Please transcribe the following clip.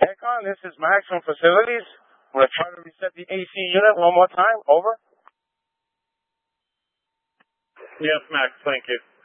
Econ, this is Max from Facilities. We're trying to reset the AC unit one more time. Over. Yes, Max, thank you.